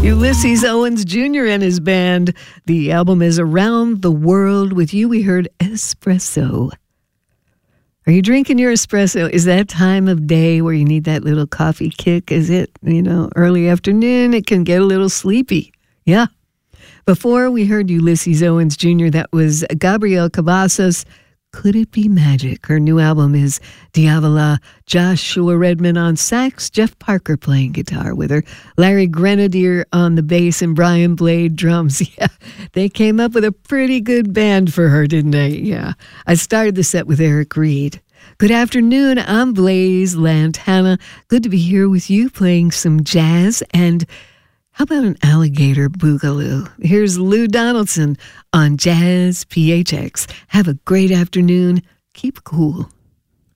Ulysses Owens Jr. and his band. The album is Around the World with You. We heard Espresso. Are you drinking your espresso? Is that time of day where you need that little coffee kick? Is it, early afternoon? It can get a little sleepy. Yeah. Before we heard Ulysses Owens Jr., that was Gabrielle Cavazos. Could It Be Magic? Her new album is Diavola. Joshua Redman on sax, Jeff Parker playing guitar with her, Larry Grenadier on the bass, and Brian Blade drums. Yeah, they came up with a pretty good band for her, didn't they? Yeah. I started the set with Eric Reed. Good afternoon, I'm Blaze Lantana. Good to be here with you playing some jazz, and how about an alligator boogaloo? Here's Lou Donaldson on Jazz PHX. Have a great afternoon. Keep cool.